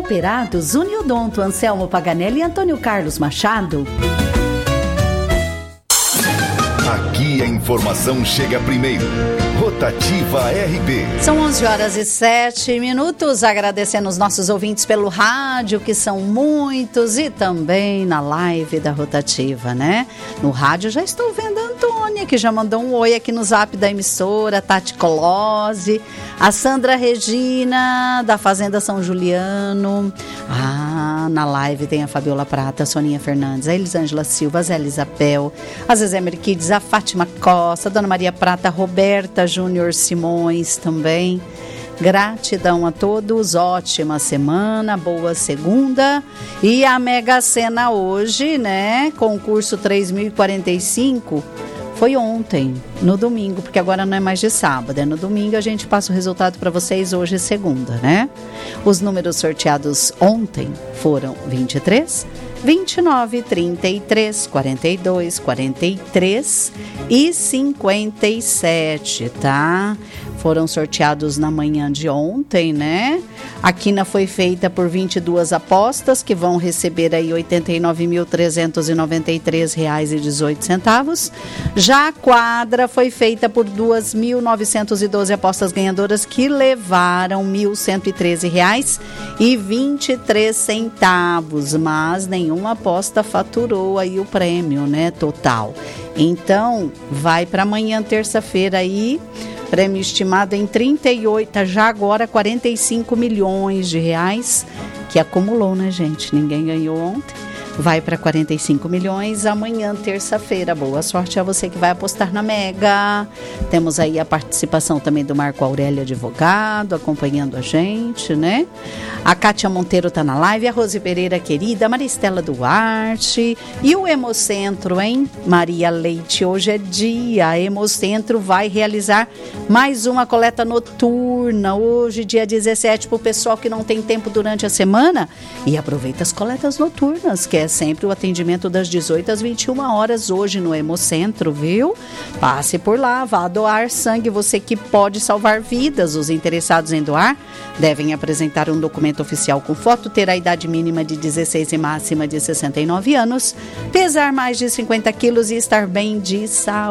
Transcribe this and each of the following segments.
Cooperados, Uniodonto, Anselmo Paganelli e Antônio Carlos Machado. Aqui a informação chega primeiro. Rotativa RB. São 11h07. Agradecendo os nossos ouvintes pelo rádio, que são muitos, e também na live da Rotativa, né? No rádio já estou vendo a Antônia, que já mandou um oi aqui no zap da emissora, Tati Colose, a Sandra Regina, da Fazenda São Juliano. Na live tem a Fabiola Prata, a Soninha Fernandes, a Elisângela Silva, a Zé Elisabel, a Zezé Merquides, a Fátima Costa, a Dona Maria Prata, a Roberta Júnior Simões também. Gratidão a todos, ótima semana, boa segunda. E a Mega Sena hoje, né? Concurso 3045 foi ontem, no domingo, porque agora não é mais de sábado, é no domingo. A gente passa o resultado para vocês hoje, segunda, né? Os números sorteados ontem foram 23, 29, 33, 42, 43 e 57, tá? Foram sorteados na manhã de ontem, né? A quina foi feita por 22 apostas, que vão receber aí R$ 89.393,18. Já a quadra foi feita por 2.912 apostas ganhadoras, que levaram R$ 1.113,23, mas nenhuma aposta faturou aí o prêmio, né, total. Então, vai para amanhã, terça-feira aí, prêmio estimado em 38, já agora 45 milhões de reais, que acumulou, né, gente? Ninguém ganhou ontem. Vai para 45 milhões amanhã, terça-feira. Boa sorte a você que vai apostar na Mega. Temos aí a participação também do Marco Aurélio Advogado, acompanhando a gente, né? A Kátia Monteiro tá na live, a Rose Pereira querida, a Maristela Duarte e o Hemocentro, hein? Maria Leite, hoje é dia. A Hemocentro vai realizar mais uma coleta noturna, hoje, dia 17, para o pessoal que não tem tempo durante a semana. E aproveita as coletas noturnas, que é sempre o atendimento das 18 às 21 horas hoje no Hemocentro, viu? Passe por lá, vá doar sangue, você que pode salvar vidas. Os interessados em doar devem apresentar um documento oficial com foto, ter a idade mínima de 16 e máxima de 69 anos, pesar mais de 50 quilos e estar bem de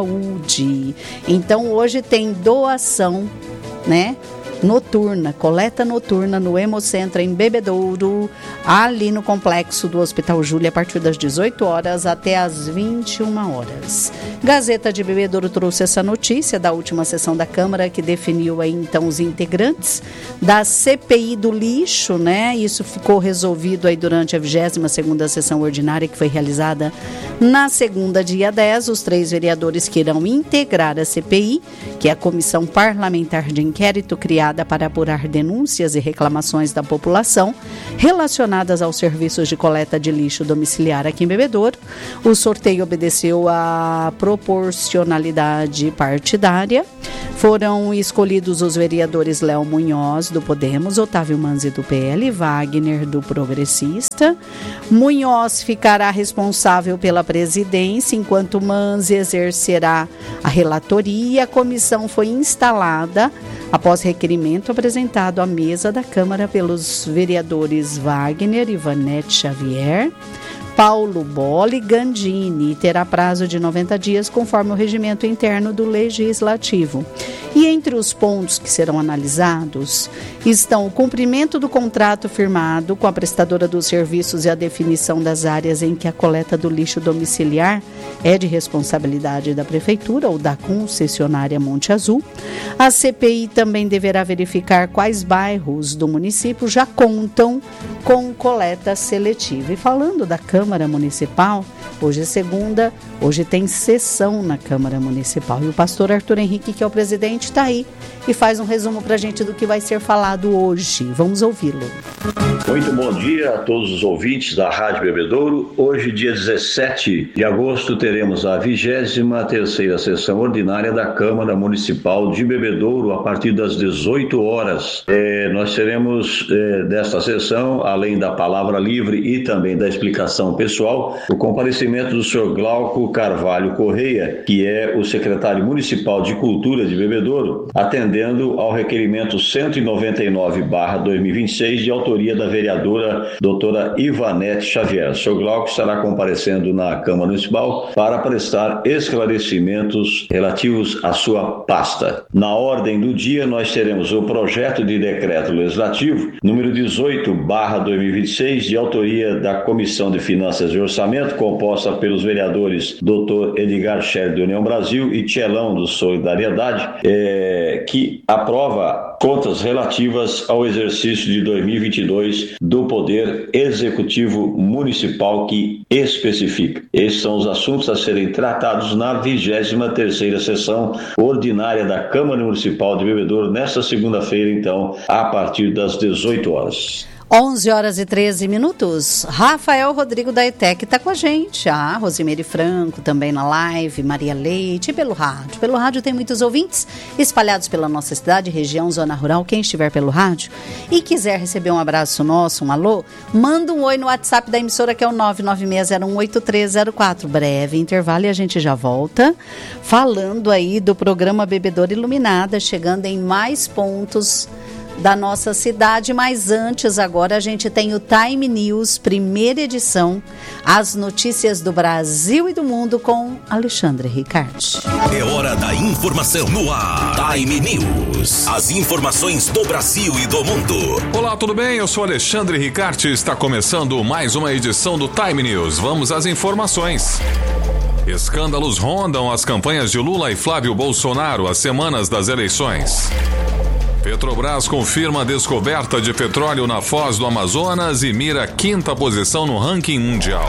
saúde. Então hoje tem doação, né? Noturna, coleta noturna no Hemocentro em Bebedouro, ali no complexo do Hospital Júlia, a partir das 18 horas até as 21 horas. Gazeta de Bebedouro trouxe essa notícia da última sessão da Câmara, que definiu aí então os integrantes da CPI do lixo, né? Isso ficou resolvido aí durante a 22ª sessão ordinária, que foi realizada na segunda, dia 10. Os 3 vereadores que irão integrar a CPI, que é a Comissão Parlamentar de Inquérito criada para apurar denúncias e reclamações da população relacionadas aos serviços de coleta de lixo domiciliar aqui em Bebedouro. O sorteio obedeceu à proporcionalidade partidária. Foram escolhidos os vereadores Léo Munhoz, do Podemos, Otávio Manzi, do PL, Wagner, do Progressista. Munhoz ficará responsável pela presidência, enquanto Manzi exercerá a relatoria. A comissão foi instalada após requerimento apresentado à mesa da Câmara pelos vereadores Wagner, Ivanete Xavier, Paulo Bolle e Gandini, e terá prazo de 90 dias, conforme o regimento interno do Legislativo. E entre os pontos que serão analisados estão o cumprimento do contrato firmado com a prestadora dos serviços e a definição das áreas em que a coleta do lixo domiciliar é de responsabilidade da Prefeitura ou da concessionária Monte Azul. A CPI também deverá verificar quais bairros do município já contam com coleta seletiva. E falando da Câmara Municipal, hoje é segunda, hoje tem sessão na Câmara Municipal. E o pastor Arthur Henrique, que é o presidente, está aí e faz um resumo para a gente do que vai ser falado hoje. Vamos ouvi-lo. Muito bom dia a todos os ouvintes da Rádio Bebedouro. Hoje, dia 17 de agosto, teremos a 23ª sessão ordinária da Câmara Municipal de Bebedouro, a partir das 18 horas. Nós teremos desta sessão, além da palavra livre e também da explicação pessoal, o comparecimento do senhor Glauco Carvalho Correia, que é o secretário municipal de Cultura de Bebedouro, atendendo ao requerimento 199/2026 de autoria autoria da vereadora doutora Ivanete Xavier. O senhor Glauco estará comparecendo na Câmara Municipal para prestar esclarecimentos relativos à sua pasta. Na ordem do dia, nós teremos o projeto de decreto legislativo número 18/2026, de autoria da Comissão de Finanças e Orçamento, composta pelos vereadores Dr. Edgar Scherer do União Brasil e Tchelão do Solidariedade, que aprova contas relativas ao exercício de 2022 do Poder Executivo Municipal, que especifica. Esses são os assuntos a serem tratados na 23ª sessão ordinária da Câmara Municipal de Bebedouro, nesta segunda-feira, então, a partir das 18 horas. 11h13. Rafael Rodrigo da ETEC está com a gente. A Rosimeire Franco também na live, Maria Leite, e pelo rádio. Pelo rádio tem muitos ouvintes espalhados pela nossa cidade, região, zona rural. Quem estiver pelo rádio e quiser receber um abraço nosso, um alô, manda um oi no WhatsApp da emissora, que é o 996018304. Breve intervalo e a gente já volta falando aí do programa Bebedouro Iluminada, chegando em mais pontos da nossa cidade. Mas antes, agora a gente tem o Time News, primeira edição, as notícias do Brasil e do mundo com Alexandre Ricardi. É hora da informação no ar. Time News, as informações do Brasil e do mundo. Olá, tudo bem? Eu sou Alexandre Ricardi, está começando mais uma edição do Time News. Vamos às informações. Escândalos rondam as campanhas de Lula e Flávio Bolsonaro às semanas das eleições. Petrobras confirma a descoberta de petróleo na Foz do Amazonas e mira 5ª posição no ranking mundial.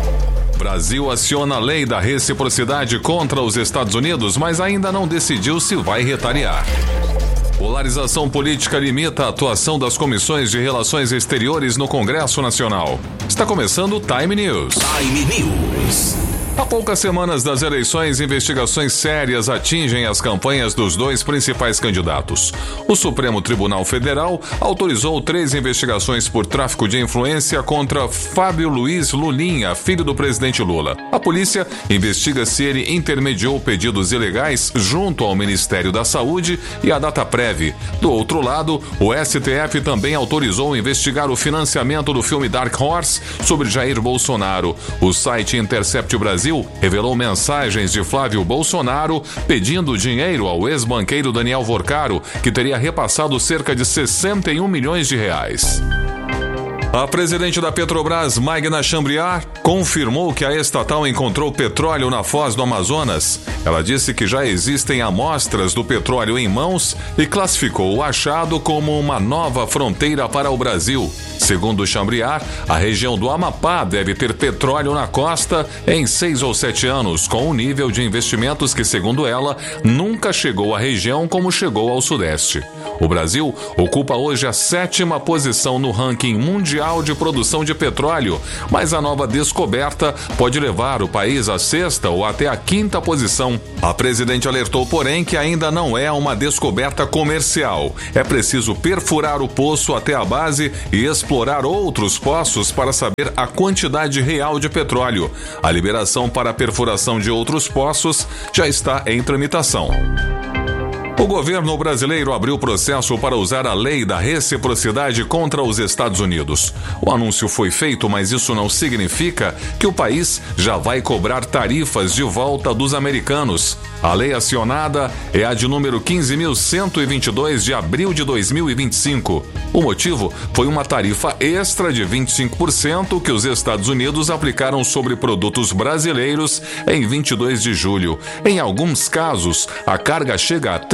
Brasil aciona a lei da reciprocidade contra os Estados Unidos, mas ainda não decidiu se vai retaliar. Polarização política limita a atuação das comissões de relações exteriores no Congresso Nacional. Está começando o Time News. Time News. Há poucas semanas das eleições, investigações sérias atingem as campanhas dos dois principais candidatos. O Supremo Tribunal Federal autorizou 3 investigações por tráfico de influência contra Fábio Luiz Lulinha, filho do presidente Lula. A polícia investiga se ele intermediou pedidos ilegais junto ao Ministério da Saúde e à Dataprev. Do outro lado, o STF também autorizou investigar o financiamento do filme Dark Horse sobre Jair Bolsonaro. O site Intercept Brasil revelou mensagens de Flávio Bolsonaro pedindo dinheiro ao ex-banqueiro Daniel Vorcaro, que teria repassado cerca de 61 milhões de reais. A presidente da Petrobras, Magna Chambriard, confirmou que a estatal encontrou petróleo na Foz do Amazonas. Ela disse que já existem amostras do petróleo em mãos e classificou o achado como uma nova fronteira para o Brasil. Segundo Chambriard, a região do Amapá deve ter petróleo na costa em 6 ou 7 anos, com um nível de investimentos que, segundo ela, nunca chegou à região como chegou ao Sudeste. O Brasil ocupa hoje a 7ª posição no ranking mundial de produção de petróleo, mas a nova descoberta pode levar o país à 6ª ou até a 5ª posição. A presidente alertou, porém, que ainda não é uma descoberta comercial. É preciso perfurar o poço até a base e explorar outros poços para saber a quantidade real de petróleo. A liberação para a perfuração de outros poços já está em tramitação. O governo brasileiro abriu processo para usar a lei da reciprocidade contra os Estados Unidos. O anúncio foi feito, mas isso não significa que o país já vai cobrar tarifas de volta dos americanos. A lei acionada é a de número 15.122 de abril de 2025. O motivo foi uma tarifa extra de 25% que os Estados Unidos aplicaram sobre produtos brasileiros em 22 de julho. Em alguns casos, a carga chega a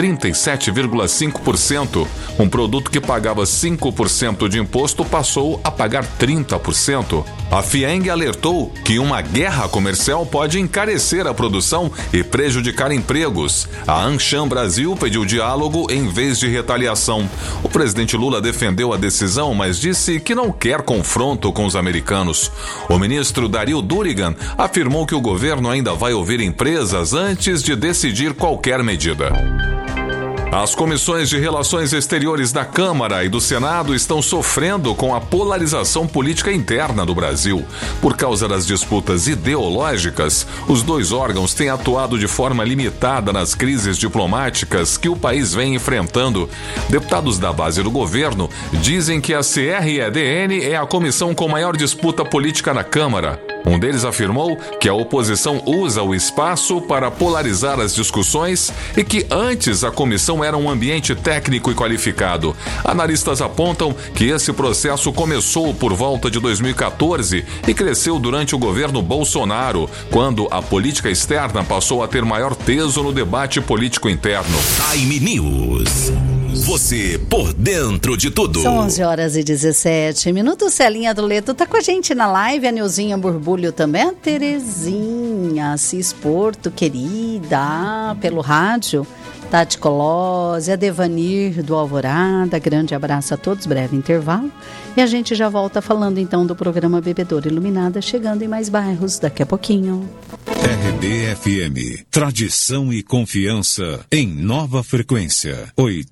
37,5%. Um produto que pagava 5% de imposto passou a pagar 30%. A FIENG alertou que uma guerra comercial pode encarecer a produção e prejudicar empregos. A Ancham Brasil pediu diálogo em vez de retaliação. O presidente Lula defendeu a decisão, mas disse que não quer confronto com os americanos. O ministro Dario Durigan afirmou que o governo ainda vai ouvir empresas antes de decidir qualquer medida. As comissões de Relações Exteriores da Câmara e do Senado estão sofrendo com a polarização política interna do Brasil. Por causa das disputas ideológicas, os dois órgãos têm atuado de forma limitada nas crises diplomáticas que o país vem enfrentando. Deputados da base do governo dizem que a CREDN é a comissão com maior disputa política na Câmara. Um deles afirmou que a oposição usa o espaço para polarizar as discussões e que antes a comissão era um ambiente técnico e qualificado. Analistas apontam que esse processo começou por volta de 2014 e cresceu durante o governo Bolsonaro, quando a política externa passou a ter maior peso no debate político interno. Time News. Você por dentro de tudo. São 11h17. Celinha do Leto tá com a gente na live. A Neuzinha Borbulho também. A Terezinha Cis Porto, querida, pelo rádio. Tati Colose, a Devanir do Alvorada. Grande abraço a todos. Breve intervalo. E a gente já volta falando então do programa Bebedouro Iluminada, chegando em mais bairros daqui a pouquinho. RBFM, tradição e confiança em nova frequência,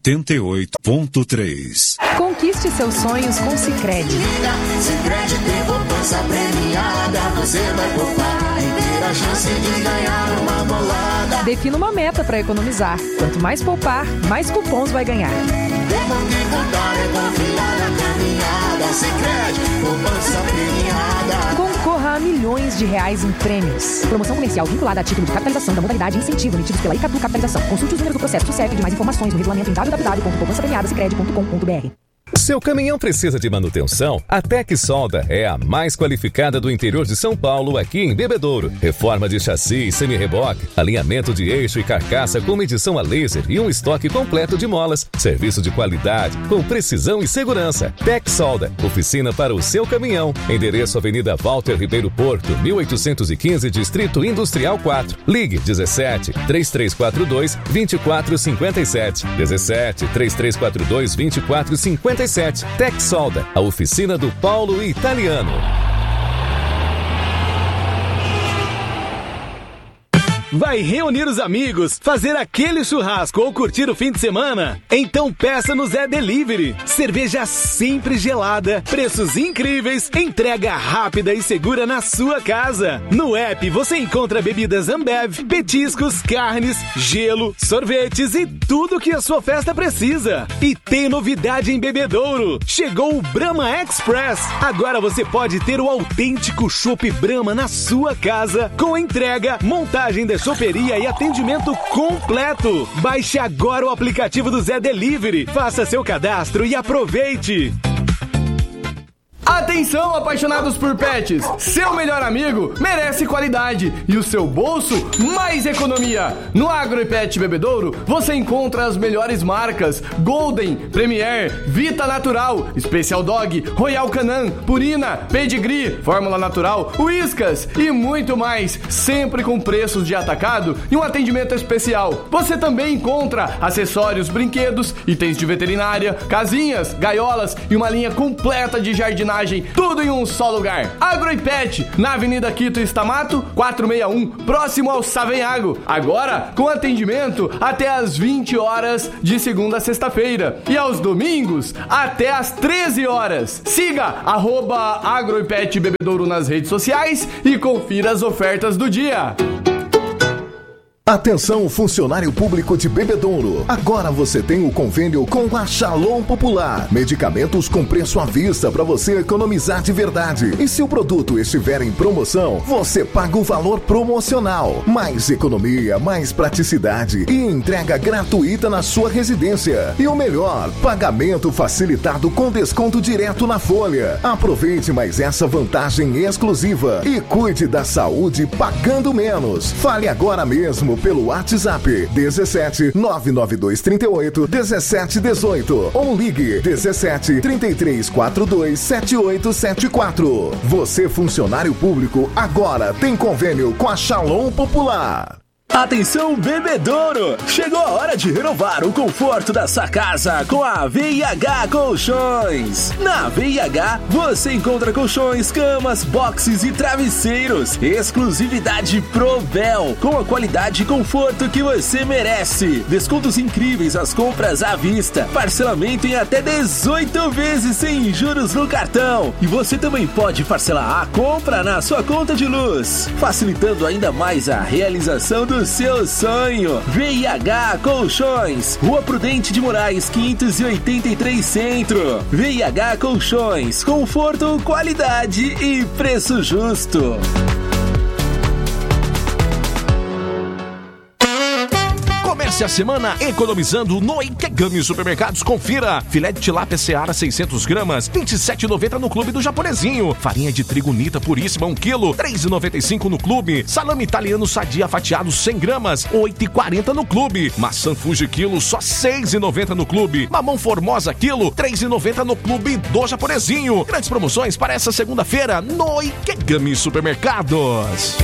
88.3. Conquiste seus sonhos com Sicredi. Sicredi tem poupança premiada, você vai poupar e ter a chance de ganhar uma bolada. Defina uma meta para economizar. Quanto mais poupar, mais cupons vai ganhar. Depois de contar é confiar na caminhada. Sicredi, poupança premiada. Concorra a milhões de reais em prêmios. Promoção comercial vinculada a título de capitalização da modalidade incentivo emitidos pela Icatu Capitalização. Consulte os números do processo do CEP e mais informações no regulamento em www.poupançapremiadasicredi.com.br. Seu caminhão precisa de manutenção? A Tec Solda é a mais qualificada do interior de São Paulo, aqui em Bebedouro. Reforma de chassi e semi-reboque, alinhamento de eixo e carcaça com medição a laser e um estoque completo de molas. Serviço de qualidade, com precisão e segurança. Tec Solda, oficina para o seu caminhão. Endereço Avenida Walter Ribeiro Porto, 1815, Distrito Industrial 4. Ligue 17 3342 2457. 17 3342 2457. Tec Solda, a oficina do Paulo Italiano. Vai reunir os amigos, fazer aquele churrasco ou curtir o fim de semana? Então peça no Zé Delivery. Cerveja sempre gelada, preços incríveis, entrega rápida e segura na sua casa. No app você encontra bebidas Ambev, petiscos, carnes, gelo, sorvetes e tudo que a sua festa precisa. E tem novidade em Bebedouro. Chegou o Brahma Express. Agora você pode ter o autêntico chopp Brahma na sua casa, com entrega, montagem da choperia e atendimento completo. Baixe agora o aplicativo do Zé Delivery, faça seu cadastro e aproveite. Atenção, apaixonados por pets! Seu melhor amigo merece qualidade e o seu bolso mais economia. No Agro e Pet Bebedouro você encontra as melhores marcas: Golden, Premier, Vita Natural, Special Dog, Royal Canin, Purina, Pedigree, Fórmula Natural, Whiskas e muito mais, sempre com preços de atacado e um atendimento especial. Você também encontra acessórios, brinquedos, itens de veterinária, casinhas, gaiolas e uma linha completa de jardinagem. Tudo em um só lugar. Agro e Pet, na Avenida Quito Estamato, 461, próximo ao Savenhago. Agora, com atendimento até às 20 horas de segunda a sexta-feira. E aos domingos, até às 13 horas. Siga @Agro e Pet Bebedouro nas redes sociais e confira as ofertas do dia. Atenção, funcionário público de Bebedouro. Agora você tem o convênio com a Shalom Popular. Medicamentos com preço à vista para você economizar de verdade. E se o produto estiver em promoção, você paga o valor promocional. Mais economia, mais praticidade e entrega gratuita na sua residência. E o melhor, pagamento facilitado com desconto direto na folha. Aproveite mais essa vantagem exclusiva e cuide da saúde pagando menos. Fale agora mesmo pelo WhatsApp 17 992 38 17 18 ou ligue 17 33 42 7874. Você, funcionário público, agora tem convênio com a Shalom Popular. Atenção, bebedouro! Chegou a hora de renovar o conforto da sua casa com a VIH Colchões. Na VIH, você encontra colchões, camas, boxes e travesseiros. Exclusividade Provel, com a qualidade e conforto que você merece. Descontos incríveis às compras à vista. Parcelamento em até 18 vezes sem juros no cartão. E você também pode parcelar a compra na sua conta de luz, facilitando ainda mais a realização do seu sonho. VIH Colchões, Rua Prudente de Moraes, 583 Centro. VIH Colchões, conforto, qualidade e preço justo. Comece a semana economizando no Ikegami Supermercados. Confira: filé de tilápia Seara 600 gramas, R$ 27,90 no Clube do Japonesinho. Farinha de trigo Nita puríssima 1 kg, R$ 3,95 no Clube. Salame italiano Sadia fatiado 100 gramas, R$ 8,40 no Clube. Maçã Fuji quilo, só R$ 6,90 no Clube. Mamão Formosa quilo, R$ 3,90 no Clube do Japonesinho. Grandes promoções para essa segunda-feira no Ikegami Supermercados.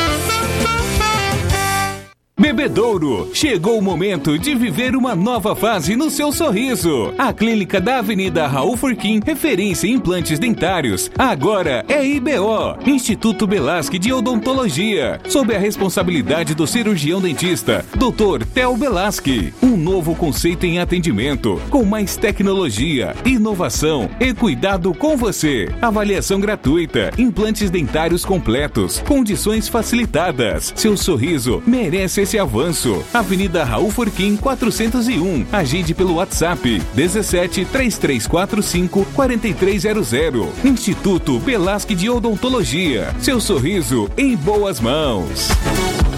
Bebedouro, chegou o momento de viver uma nova fase no seu sorriso. A clínica da Avenida Raul Furquim, referência em implantes dentários, agora é IBO, Instituto Belasque de Odontologia, sob a responsabilidade do cirurgião dentista, Dr. Theo Belasque. Um novo conceito em atendimento, com mais tecnologia, inovação e cuidado com você. Avaliação gratuita, implantes dentários completos, condições facilitadas. Seu sorriso merece esse avanço. Avenida Raul Furquim 401. Agende pelo WhatsApp 17 3345 4300. Instituto Belasque de Odontologia. Seu sorriso em boas mãos.